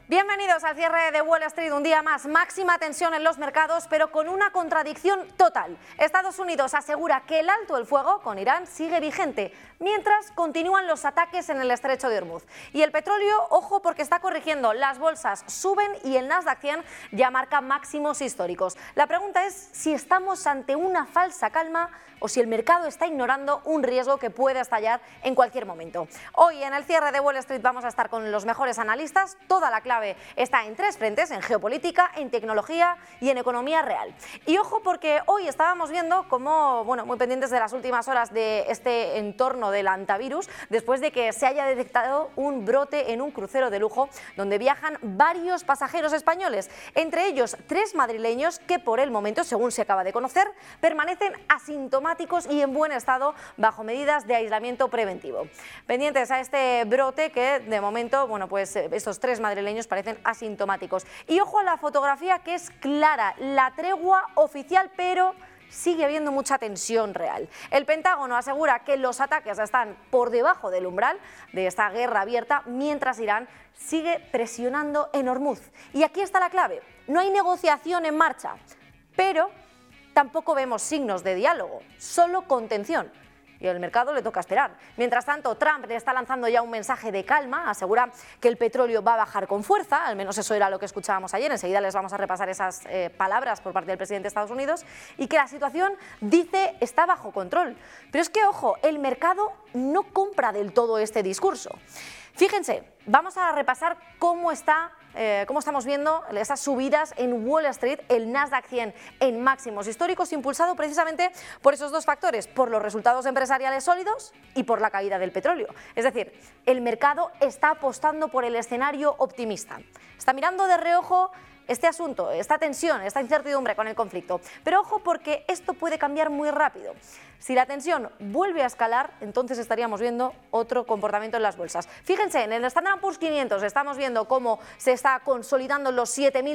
Bienvenidos al cierre de Wall Street, un día más, máxima tensión en los mercados, pero con una contradicción total. Estados Unidos asegura que el alto el fuego con Irán sigue vigente, mientras continúan los ataques en el estrecho de Hormuz. Y el petróleo, ojo porque está corrigiendo, las bolsas suben y el Nasdaq 100 ya marca máximos históricos. La pregunta es si estamos ante una falsa calma o si el mercado está ignorando un riesgo que puede estallar en cualquier momento. Hoy en el cierre de Wall Street vamos a estar con los mejores analistas, toda la clave está en tres frentes, en geopolítica, en tecnología y en economía real. Y ojo porque hoy estábamos viendo cómo, muy pendientes de las últimas horas de este entorno del antivirus, después de que se haya detectado un brote en un crucero de lujo donde viajan varios pasajeros españoles, entre ellos 3 madrileños que por el momento, según se acaba de conocer, permanecen asintomáticos y en buen estado bajo medidas de aislamiento preventivo. Pendientes a este brote que de momento, estos 3 madrileños parecen asintomáticos. Y ojo a la fotografía que es clara, la tregua oficial, pero sigue habiendo mucha tensión real. El Pentágono asegura que los ataques están por debajo del umbral de esta guerra abierta, mientras Irán sigue presionando en Hormuz. Y aquí está la clave, no hay negociación en marcha, pero tampoco vemos signos de diálogo, solo contención. Y al mercado le toca esperar. Mientras tanto, Trump le está lanzando ya un mensaje de calma, asegura que el petróleo va a bajar con fuerza, al menos eso era lo que escuchábamos ayer, enseguida les vamos a repasar esas palabras por parte del presidente de Estados Unidos, y que la situación, dice, está bajo control. Pero es que, ojo, el mercado no compra del todo este discurso. Fíjense, vamos a repasar cómo estamos viendo esas subidas en Wall Street, el Nasdaq 100 en máximos históricos, impulsado precisamente por esos dos factores, por los resultados empresariales sólidos y por la caída del petróleo. Es decir, el mercado está apostando por el escenario optimista. Está mirando de reojo este asunto, esta tensión, esta incertidumbre con el conflicto. Pero ojo porque esto puede cambiar muy rápido. Si la tensión vuelve a escalar, entonces estaríamos viendo otro comportamiento en las bolsas. Fíjense, en el Standard & Poor's 500 estamos viendo cómo se está consolidando los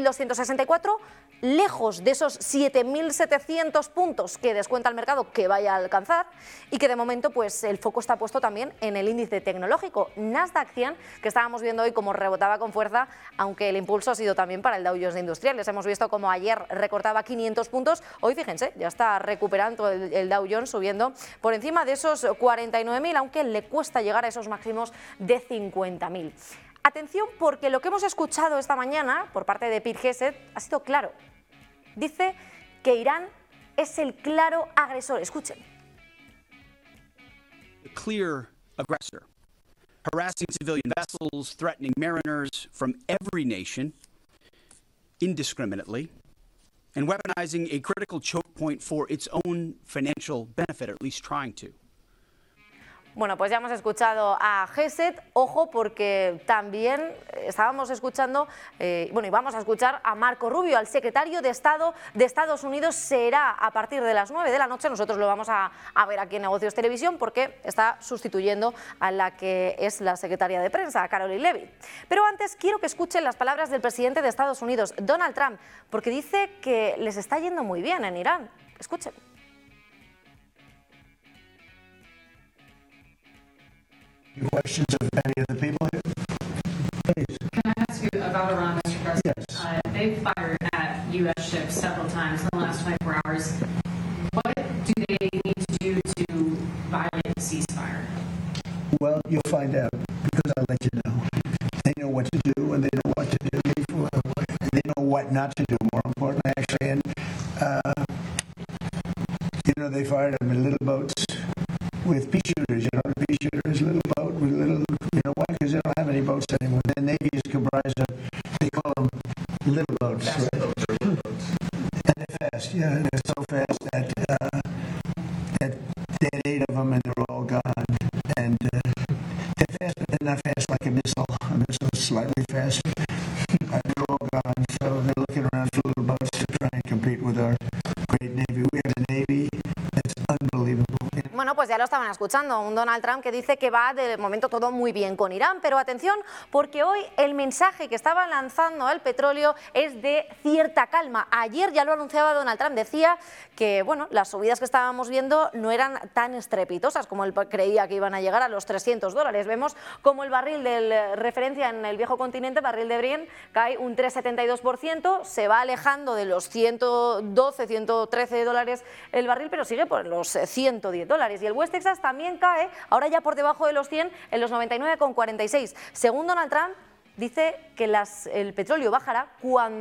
7.264, lejos de esos 7.700 puntos que descuenta el mercado que vaya a alcanzar, y que de momento pues el foco está puesto también en el índice tecnológico Nasdaq 100, que estábamos viendo hoy cómo rebotaba con fuerza, aunque el impulso ha sido también para el Dow Jones de Industriales. Hemos visto cómo ayer recortaba 500 puntos, hoy fíjense, ya está recuperando el Dow Jones, subiendo por encima de esos 49.000, aunque le cuesta llegar a esos máximos de 50.000. Atención porque lo que hemos escuchado esta mañana por parte de Pete Hegseth ha sido claro. Dice que Irán es el claro agresor. Escuchen. The clear aggressor, harassing civilian vessels, threatening mariners from every nation indiscriminately, and weaponizing a critical choke point for its own financial benefit, or at least trying to. Bueno, pues ya hemos escuchado a Hegseth, ojo porque también estábamos escuchando, y vamos a escuchar a Marco Rubio, al secretario de Estado de Estados Unidos. Será a partir de las 9 de la noche, nosotros lo vamos a ver aquí en Negocios Televisión porque está sustituyendo a la que es la secretaria de prensa, Caroline Leavitt. Pero antes quiero que escuchen las palabras del presidente de Estados Unidos, Donald Trump, porque dice que les está yendo muy bien en Irán. Escuchen. Questions of any of the people here? Please. Can I ask you about Iran, Mr. President? Yes. They've fired at U.S. ships several times in the last 24 hours. What do they need to do to violate the ceasefire? Well, you'll find out because I'll let you know. They know what to do and they know what to do. They know what not to do, more importantly, actually. And, they fired them in little boats with pea shooters, the pea shooter is a little boat with little, why? Because they don't have any boats anymore. The Navy is comprised of, they call them little boats. Fast boats or little boats. And they're fast, yeah, they're so fast that they had 8 of them and they're all gone. And they're fast, but they're not fast like a missile. A missile is slightly faster. They're all gone, so they're looking around for little boats to try and compete with our great Navy. We have a Navy that's unbelievable. Bueno, pues ya lo estaban escuchando. escuchando, un Donald Trump que dice que va de momento todo muy bien con Irán, pero atención porque hoy el mensaje que estaba lanzando el petróleo es de cierta calma. Ayer ya lo anunciaba Donald Trump, decía que bueno, las subidas que estábamos viendo no eran tan estrepitosas como él creía que iban a llegar a los $300. Vemos como el barril de referencia en el viejo continente, barril de Brent, cae un 3,72%, se va alejando de los $112-113 el barril, pero sigue por los $110. Y el West Texas también cae, ahora ya por debajo de los 100, en los 99,46. Según Donald Trump, dice que el petróleo bajará cuando